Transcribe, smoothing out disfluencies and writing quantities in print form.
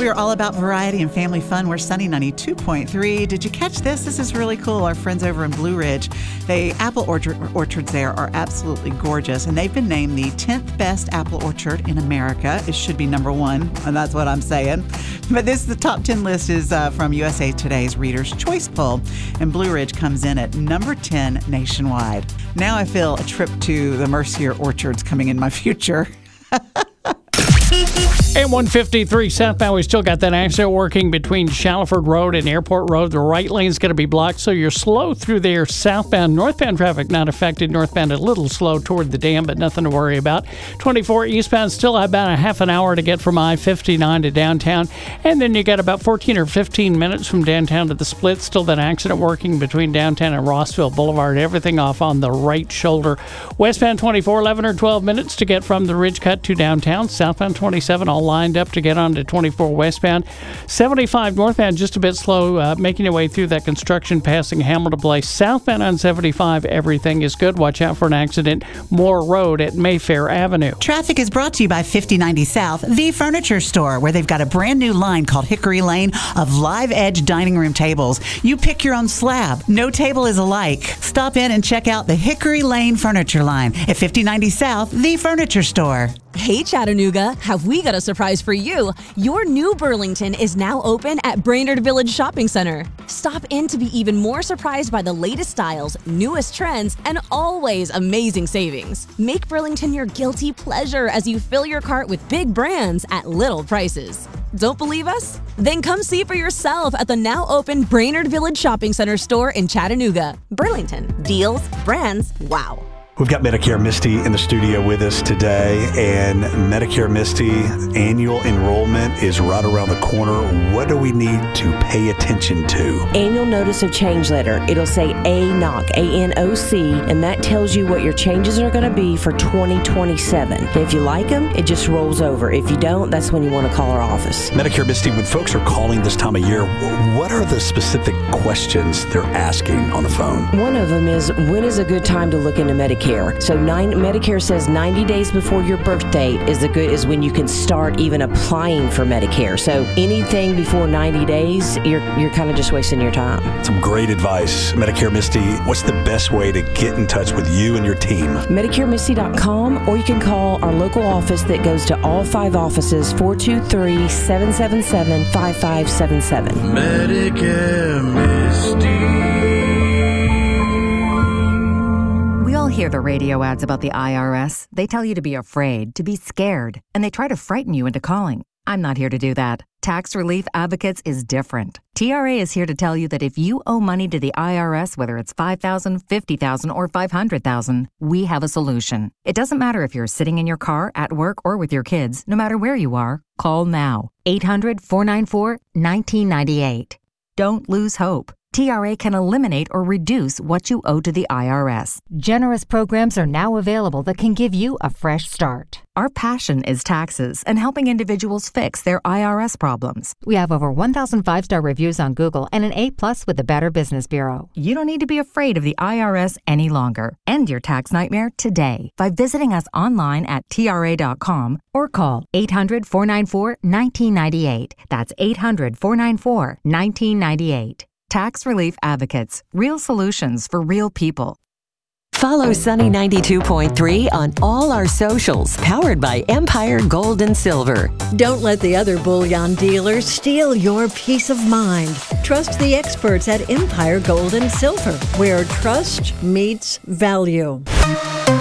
We are all about variety and family fun. We're Sunny 92.3. Did you catch this? This is really cool. Our friends over in Blue Ridge, the apple orchards there are absolutely gorgeous, and they've been named the 10th best apple orchard in America. It should be number one, and that's what I'm saying. But the top 10 list is from USA Today's Reader's Choice Poll, and Blue Ridge comes in at number 10 nationwide. Now I feel a trip to the Mercier orchards coming in my future. And 153 southbound, we still got that accident working between Shallowford Road and Airport Road. The right lane's going to be blocked, so you're slow through there. Southbound, northbound traffic not affected. Northbound a little slow toward the dam, but nothing to worry about. 24 eastbound, still about a half an hour to get from I-59 to downtown. And then you got about 14 or 15 minutes from downtown to the split. Still that accident working between downtown and Rossville Boulevard. Everything off on the right shoulder. Westbound 24, 11 or 12 minutes to get from the Ridge Cut to downtown. Southbound 27, all lined up to get on to 24 westbound. 75 northbound, just a bit slow, making your way through that construction, passing Hamilton Place. Southbound on 75, everything is good. Watch out for an accident. Moore Road at Mayfair Avenue. Traffic is brought to you by 5090 South, the furniture store, where they've got a brand new line called Hickory Lane of live edge dining room tables. You pick your own slab. No table is alike. Stop in and check out the Hickory Lane furniture line at 5090 South, the furniture store. Hey Chattanooga, have we got a surprise for you? Your new Burlington is now open at Brainerd Village Shopping Center. Stop in to be even more surprised by the latest styles, newest trends, and always amazing savings. Make Burlington your guilty pleasure as you fill your cart with big brands at little prices. Don't believe us? Then come see for yourself at the now open Brainerd Village Shopping Center store in Chattanooga. Burlington, deals, brands, wow. We've got Medicare Misty in the studio with us today, and Medicare Misty annual enrollment is right around the corner. What do we need to pay attention to? Annual Notice of Change letter. It'll say ANOC, A-N-O-C, and that tells you what your changes are going to be for 2027. If you like them, it just rolls over. If you don't, that's when you want to call our office. Medicare Misty, when folks are calling this time of year, what are the specific questions they're asking on the phone? One of them is, when is a good time to look into Medicare? So Medicare says 90 days before your birth date is when you can start even applying for Medicare. So anything before 90 days, you're kind of just wasting your time. Some great advice. Medicare Misty, what's the best way to get in touch with you and your team? MedicareMisty.com, or you can call our local office that goes to all 5 offices, 423-777-5577. Medicare Misty. We all hear the radio ads about the IRS. They tell you to be afraid, to be scared, and they try to frighten you into calling. I'm not here to do that. Tax Relief Advocates is different. TRA is here to tell you that if you owe money to the IRS, whether it's $5,000, $50,000, or $500,000, we have a solution. It doesn't matter if you're sitting in your car, at work, or with your kids. No matter where you are, call now. 800-494-1998. Don't lose hope. TRA can eliminate or reduce what you owe to the IRS. Generous programs are now available that can give you a fresh start. Our passion is taxes and helping individuals fix their IRS problems. We have over 1,000 5-star reviews on Google and an A+ with the Better Business Bureau. You don't need to be afraid of the IRS any longer. End your tax nightmare today by visiting us online at TRA.com or call 800-494-1998. That's 800-494-1998. Tax Relief Advocates. Real solutions for real people. Follow Sunny 92.3 on all our socials, powered by Empire Gold and Silver. Don't let the other bullion dealers steal your peace of mind. Trust the experts at Empire Gold and Silver, where trust meets value.